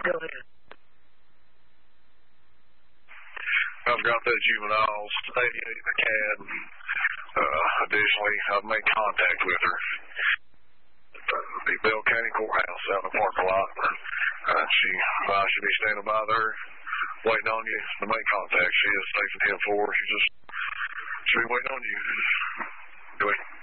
Go ahead. I've got that juvenile stay in the CAD. Additionally, I've made contact with her. The Bell County Courthouse out in the parking lot. I should be standing by there waiting on you to make contact. She is safe and 10-4. She'll be waiting on you. Go ahead.